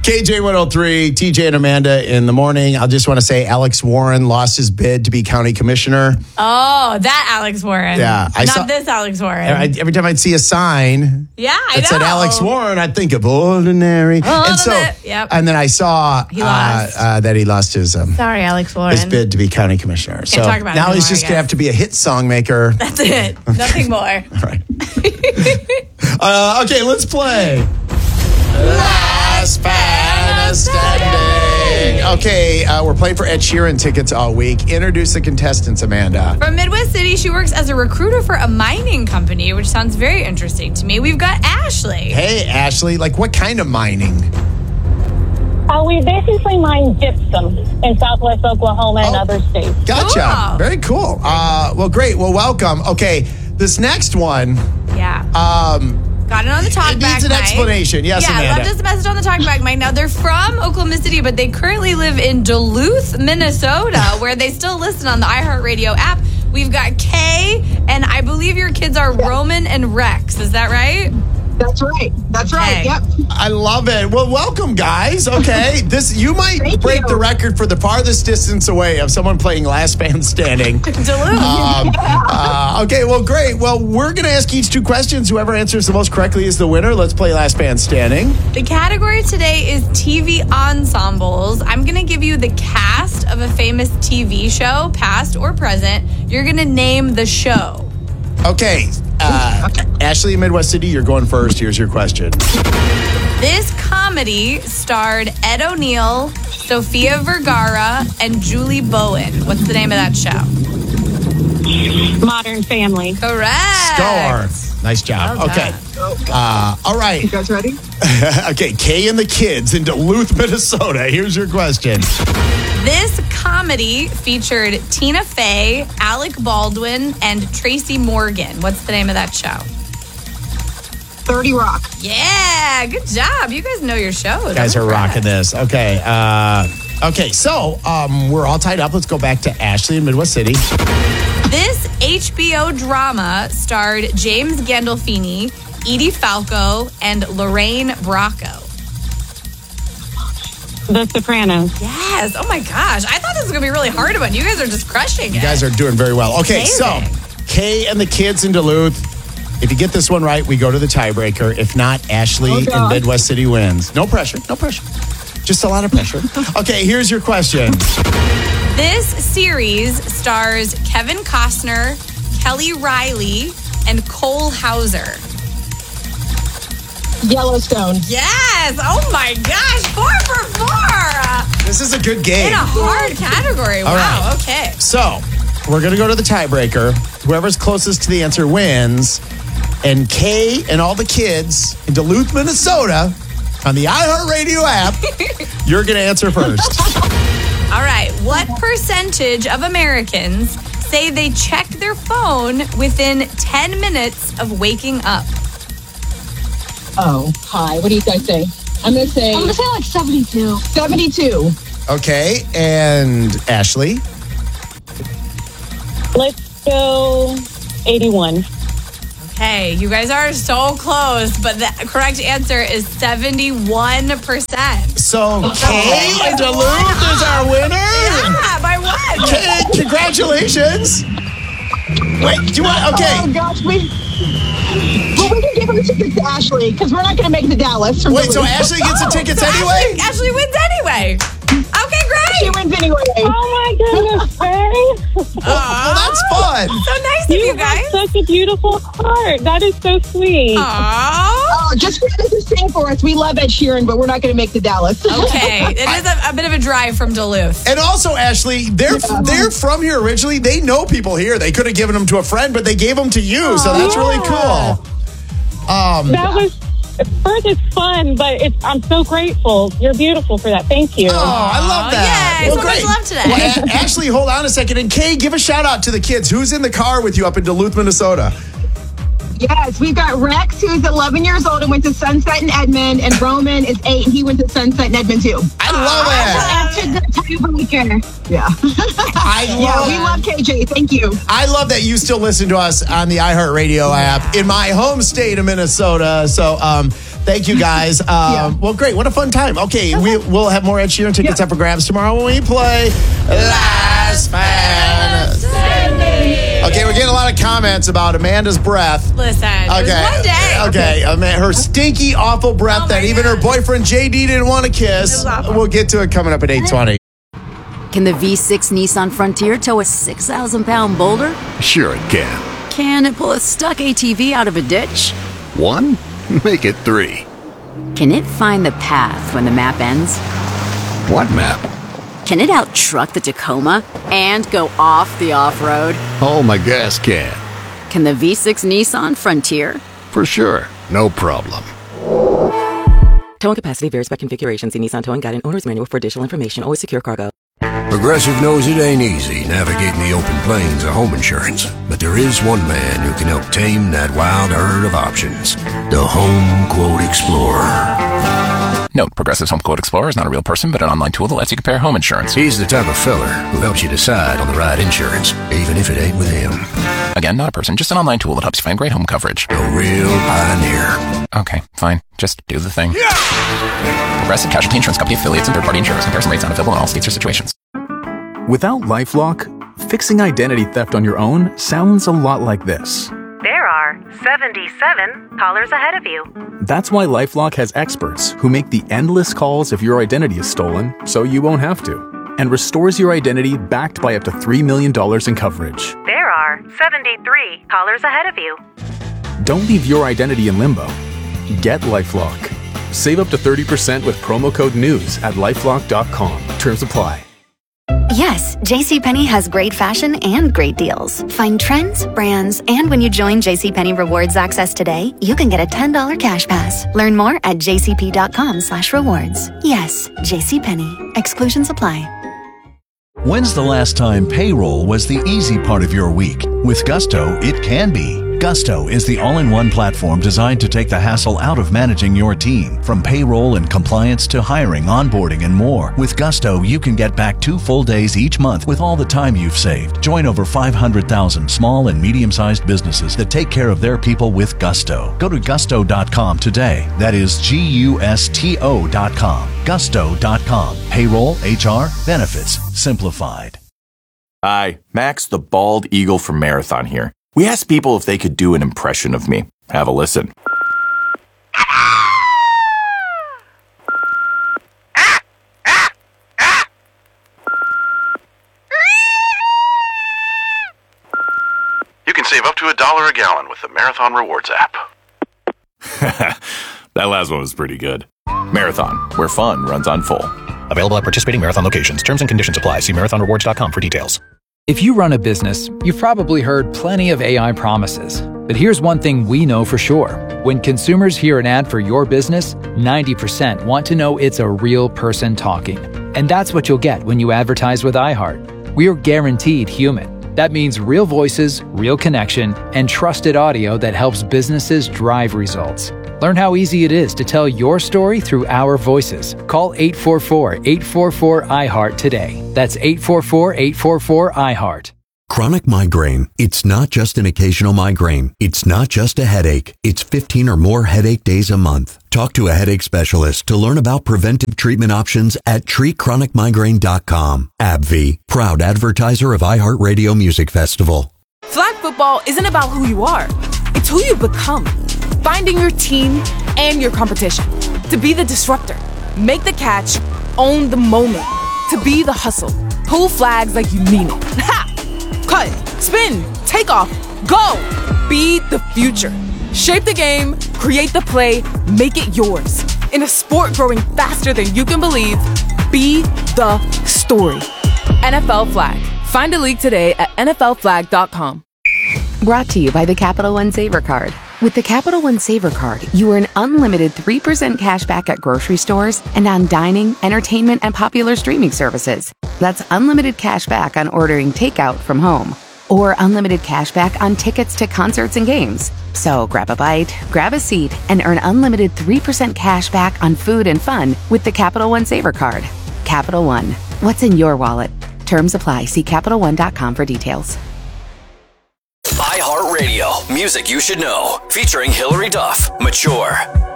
KJ 103, TJ and Amanda in the morning. I just want to say Alex Warren lost his bid to be county commissioner. Oh, that Alex Warren. Yeah. Not this Alex Warren. Every time I'd see a sign that said Alex Warren, I'd think of ordinary. And then I saw that he lost his sorry, Alex Warren. His bid to be county commissioner. So talk about now it he's anymore, just going to have to be a hit song maker. That's it. Nothing more. All right. Okay, let's play. Last Man Standing. Okay, we're playing for Ed Sheeran tickets all week. Introduce the contestants, Amanda. From Midwest City, she works as a recruiter for a mining company, which sounds very interesting to me. We've got Ashley. Hey, Ashley. Like, what kind of mining? We basically mine gypsum in southwest Oklahoma and other states. Gotcha. Cool. Very cool. Well, great. Well, welcome. Okay, this next one. Yeah. Got it on the talkback. It needs an explanation. Yes, Amanda. Yeah, left us a message on the talkback mic. Now, they're from Oklahoma City, but they currently live in Duluth, Minnesota, where they still listen on the iHeartRadio app. We've got Kay, and I believe your kids are Roman and Rex. Is that right? That's right. That's right. Yep. I love it. Well, welcome, guys. Okay, you might break the record for the farthest distance away of someone playing Last Man Standing. Duluth. Okay, well, great. Well, we're going to ask each 2 questions. Whoever answers the most correctly is the winner. Let's play Last Man Standing. The category today is TV ensembles. I'm going to give you the cast of a famous TV show, past or present. You're going to name the show. Okay. Ashley in Midwest City, you're going first. Here's your question. This comedy starred Ed O'Neill, Sofia Vergara, and Julie Bowen. What's the name of that show? Modern Family. Correct. Score. Nice job. Well okay. All right. You guys ready? Okay. Kay and the kids in Duluth, Minnesota. Here's your question. This comedy featured Tina Fey, Alec Baldwin, and Tracy Morgan. What's the name of that show? 30 Rock. Yeah, good job. You guys know your shows. You guys are rocking this. Okay. So we're all tied up. Let's go back to Ashley in Midwest City. This HBO drama starred James Gandolfini, Edie Falco, and Lorraine Bracco. The Sopranos. Yes. Oh my gosh. I thought this was going to be really hard one. You guys are just crushing it. You guys are doing very well. Okay, Amazing. so Kay and the kids in Duluth. If you get this one right, we go to the tiebreaker. If not, Ashley in Midwest City wins. No pressure. No pressure. Just a lot of pressure. Okay, here's your question. This series stars Kevin Costner, Kelly Riley, and Cole Hauser. Yellowstone. Yes. Oh my gosh. 4 for 4. This is a good game. In a hard category. All Wow. right. Okay. So, we're going to go to the tiebreaker. Whoever's closest to the answer wins. And Kay and all the kids in Duluth, Minnesota, on the iHeartRadio app, you're going to answer first. All right. What percentage of Americans say they check their phone within 10 minutes of waking up? Oh, hi. What do you guys say? I'm going to say like 72. 72. Okay, and Ashley? Let's go 81. Okay, you guys are so close, but the correct answer is 71%. So, Kay and Duluth is our winner? Yeah, by what? Kay, congratulations. Wait, do you want, okay. Oh, gosh. We can give them the tickets to Ashley because we're not going to make the Dallas. Wait, so Ashley gets the tickets anyway? Ashley wins anyway. Okay, great. She wins anyway. Oh my goodness, Faye. Well, that's fun. So nice of you guys. have such a beautiful heart. That is so sweet. Aww. Oh, just for this to sing for us. We love Ed Sheeran, but we're not going to make the Dallas. Okay, it is a bit of a drive from Duluth. And also, Ashley, they're from here originally. They know people here. They could have given them to a friend, but they gave them to you. So that's really cool. That was... First, it's fun, but I'm so grateful. You're beautiful for that. Thank you. Oh, I love that. Yay, so much love today. Well, Ashley, hold on a second. And Kay, give a shout out to the kids. Who's in the car with you up in Duluth, Minnesota? Yes, we've got Rex, who's 11 years old and went to Sunset in Edmond, and Roman is 8, and he went to Sunset in Edmond, too. I love it. Yeah. We love KJ. Thank you. I love that you still listen to us on the iHeartRadio app in my home state of Minnesota. So Thank you, guys. Well, great. What a fun time. Okay, we'll have more Ed Sheeran tickets up for grabs tomorrow when we play Last Man Standing. Okay, we're getting a lot of comments about Amanda's breath. Listen, it was one day. Okay. Her stinky, awful breath that even her boyfriend JD didn't want to kiss. We'll get to it coming up at 8:20. Can the V6 Nissan Frontier tow a 6,000-pound boulder? Sure it can. Can it pull a stuck ATV out of a ditch? 1? Make it 3. Can it find the path when the map ends? What map? Can it out-truck the Tacoma and go off the off-road? Oh, my gas can. Can the V6 Nissan Frontier? For sure. No problem. Towing capacity varies by configuration. See Nissan Towing Guide and Owner's Manual for additional information. Always secure cargo. Progressive knows it ain't easy navigating the open plains of home insurance, but there is one man who can help tame that wild herd of options. The Home Quote Explorer. Note, Progressive's Home Quote Explorer is not a real person, but an online tool that lets you compare home insurance. He's the type of fella who helps you decide on the right insurance, even if it ain't with him. Again, not a person, just an online tool that helps you find great home coverage. A real pioneer. Okay, fine. Just do the thing. Progressive Casualty Insurance Company affiliates and third-party insurers. Comparison rates not available in all states or situations. Without LifeLock, fixing identity theft on your own sounds a lot like this. There are 77 callers ahead of you. That's why LifeLock has experts who make the endless calls if your identity is stolen, so you won't have to, and restores your identity backed by up to $3 million in coverage. There are 73 callers ahead of you. Don't leave your identity in limbo. Get LifeLock. Save up to 30% with promo code NEWS at LifeLock.com. Terms apply. Yes, JCPenney has great fashion and great deals. Find trends, brands, and when you join JCPenney Rewards Access today, you can get a $10 cash pass. Learn more at jcp.com/rewards. Yes, JCPenney. Exclusions apply. When's the last time payroll was the easy part of your week? With Gusto, it can be. Gusto is the all-in-one platform designed to take the hassle out of managing your team. From payroll and compliance to hiring, onboarding, and more. With Gusto, you can get back 2 full days each month with all the time you've saved. Join over 500,000 small and medium-sized businesses that take care of their people with Gusto. Go to gusto.com today. That is Gusto.com. Gusto.com. Payroll, HR, benefits, simplified. Hi, Max the Bald Eagle from Marathon here. We asked people if they could do an impression of me. Have a listen. You can save up to $1 a gallon with the Marathon Rewards app. That last one was pretty good. Marathon, where fun runs on full. Available at participating Marathon locations. Terms and conditions apply. See marathonrewards.com for details. If you run a business, you've probably heard plenty of AI promises. But here's one thing we know for sure. When consumers hear an ad for your business, 90% want to know it's a real person talking. And that's what you'll get when you advertise with iHeart. We are guaranteed human. That means real voices, real connection, and trusted audio that helps businesses drive results. Learn how easy it is to tell your story through our voices. Call 844-844-iHeart today. That's 844-844-iHeart. Chronic migraine. It's not just an occasional migraine. It's not just a headache. It's 15 or more headache days a month. Talk to a headache specialist to learn about preventive treatment options at treatchronicmigraine.com. AbbVie, proud advertiser of iHeartRadio Music Festival. Flag football isn't about who you are. It's who you become. Finding your team and your competition. To be the disruptor. Make the catch. Own the moment. To be the hustle. Pull flags like you mean it. Ha! Cut. Spin. Take off. Go. Be the future. Shape the game. Create the play. Make it yours. In a sport growing faster than you can believe, be the story. NFL Flag. Find a league today at NFLflag.com. Brought to you by the Capital One Saver Card. With the Capital One Saver Card, you earn unlimited 3% cash back at grocery stores and on dining, entertainment, and popular streaming services. That's unlimited cash back on ordering takeout from home. Or unlimited cash back on tickets to concerts and games. So grab a bite, grab a seat, and earn unlimited 3% cash back on food and fun with the Capital One Saver Card. Capital One. What's in your wallet? Terms apply. See CapitalOne.com for details. iHeartRadio, music you should know, featuring Hillary Duff, Mature.